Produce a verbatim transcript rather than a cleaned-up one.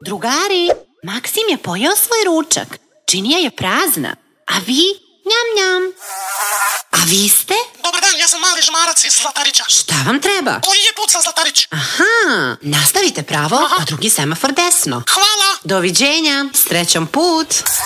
Drugari, Maksim je pojeo svoj ručak. Činija je prazna. A vi? Njam, njam. A vi ste? Dobar dan, ja sam mali žmarac iz Zlatarića. Šta vam treba? Koji je put za Zlatarić? Aha, nastavite pravo, Aha. pa drugi semafor desno. Hvala. Doviđenja, srećom put.